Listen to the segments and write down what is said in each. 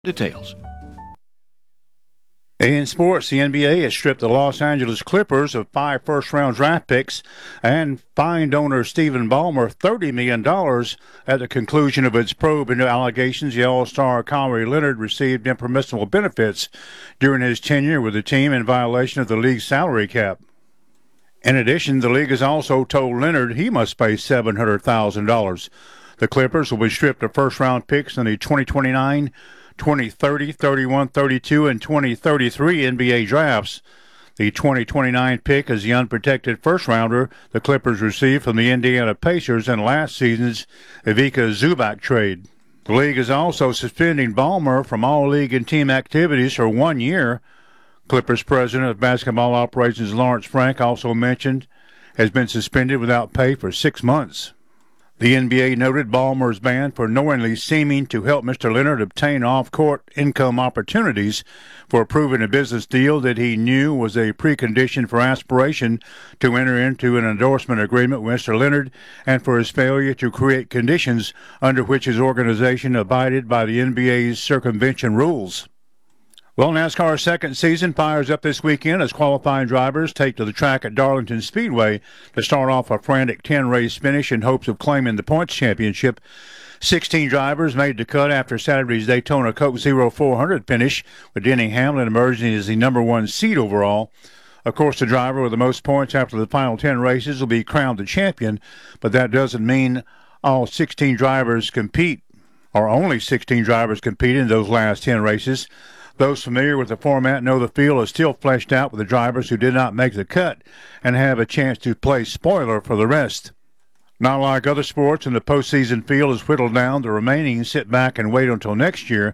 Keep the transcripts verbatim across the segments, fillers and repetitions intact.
Details. In sports, the N B A has stripped the Los Angeles Clippers of five first-round draft picks and fined owner Stephen Ballmer thirty million dollars at the conclusion of its probe into allegations the All-Star Kawhi Leonard received impermissible benefits during his tenure with the team in violation of the league's salary cap. In addition, the league has also told Leonard he must pay seven hundred thousand dollars. The Clippers will be stripped of first-round picks in the twenty twenty-nine, twenty thirty, thirty-one, thirty-two, and twenty thirty-three N B A drafts. The twenty twenty-nine pick is the unprotected first-rounder the Clippers received from the Indiana Pacers in last season's Ivica Zubac trade. The league is also suspending Ballmer from all league and team activities for one year. Clippers president of basketball operations Lawrence Frank also mentioned has been suspended without pay for six months. The N B A noted Ballmer's ban for knowingly seeming to help Mister Leonard obtain off-court income opportunities for approving a business deal that he knew was a precondition for aspiration to enter into an endorsement agreement with Mister Leonard, and for his failure to create conditions under which his organization abided by the N B A's circumvention rules. Well, NASCAR's second season fires up this weekend as qualifying drivers take to the track at Darlington Speedway to start off a frantic ten-race finish in hopes of claiming the points championship. sixteen drivers made the cut after Saturday's Daytona Coke Zero four hundred finish, with Denny Hamlin emerging as the number one seed overall. Of course, the driver with the most points after the final ten races will be crowned the champion, but that doesn't mean all sixteen drivers compete, or only sixteen drivers compete in those last ten races. Those familiar with the format know the field is still fleshed out with the drivers who did not make the cut and have a chance to play spoiler for the rest. Not like other sports, in the postseason field is whittled down. The remaining sit back and wait until next year.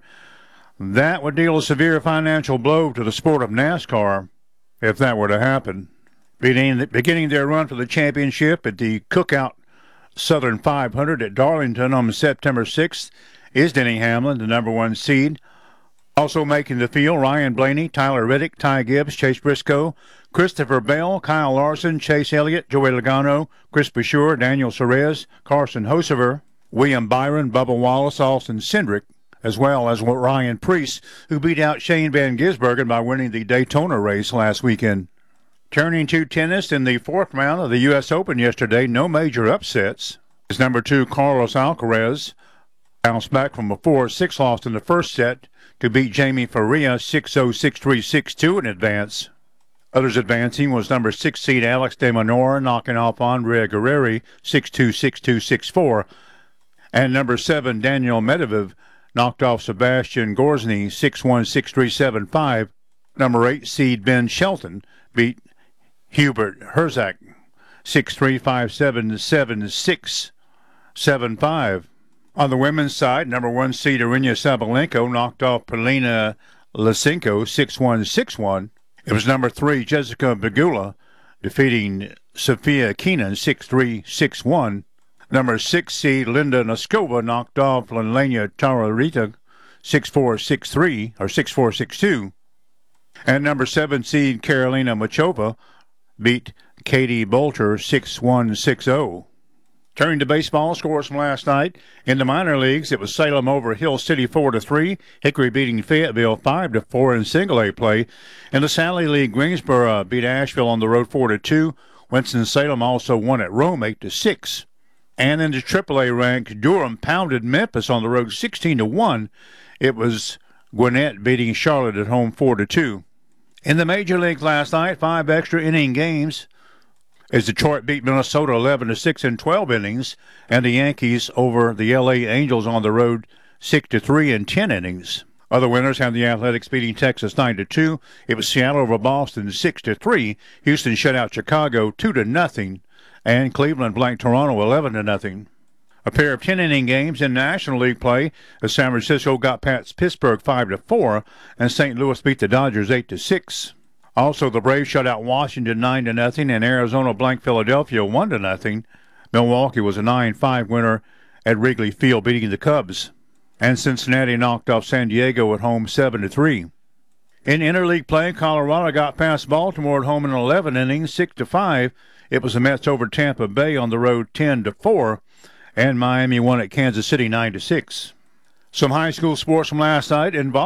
That would deal a severe financial blow to the sport of NASCAR if that were to happen. Beginning, beginning their run for the championship at the Cookout Southern five hundred at Darlington on September sixth is Denny Hamlin, the number one seed. Also making the field, Ryan Blaney, Tyler Reddick, Ty Gibbs, Chase Briscoe, Christopher Bell, Kyle Larson, Chase Elliott, Joey Logano, Chris Bashur, Daniel Suarez, Carson Hocevar, William Byron, Bubba Wallace, Austin Cindric, as well as Ryan Preece, who beat out Shane Van Gisbergen by winning the Daytona race last weekend. Turning to tennis, in the fourth round of the U S Open yesterday, no major upsets. As number two Carlos Alcaraz bounced back from a four six loss in the first set to beat Jamie Faria six oh, six three, six two in advance. Others advancing was number six seed Alex de Minaur knocking off Andrea Guerreri six two, six two, six four, and number seven Daniel Medvedev knocked off Sebastian Gorzny six one, six three, seven five. Number eight seed Ben Shelton beat Hubert Herzog six three, five seven, seven six, seven five. On the women's side, number one seed Aryna Sabalenka knocked off Polina Lysenko six one, six one. It was number three Jessica Pegula defeating Sofia Kenin six three, six one. Number six seed Linda Noskova knocked off Lelena Tararita six four, six three, or six four, six two. And number seven seed Karolina Muchova beat Katie Bolter six one, six oh. Turning to baseball, scores from last night. In the minor leagues, it was Salem over Hill City four to three, Hickory beating Fayetteville five to four in single-A play. In the Sally League, Greensboro beat Asheville on the road four to two. Winston-Salem also won at Rome eight to six. And in the triple A rank, Durham pounded Memphis on the road sixteen to one. It was Gwinnett beating Charlotte at home four to two. In the major league last night, five extra inning games, as Detroit beat Minnesota eleven to six in twelve innings, and the Yankees over the L A Angels on the road six to three in ten innings. Other winners had the Athletics beating Texas nine to two. It was Seattle over Boston six to three. Houston shut out Chicago two to nothing, and Cleveland blanked Toronto eleven to nothing. A pair of ten-inning games in National League play as San Francisco got past Pittsburgh five to four, and Saint Louis beat the Dodgers eight to six. Also, the Braves shut out Washington nine to nothing, and Arizona blanked Philadelphia one to nothing. Milwaukee was a nine five winner at Wrigley Field, beating the Cubs. And Cincinnati knocked off San Diego at home seven to three. In interleague play, Colorado got past Baltimore at home in eleven innings, six to five. It was the Mets over Tampa Bay on the road ten to four, and Miami won at Kansas City nine to six. Some high school sports from last night involved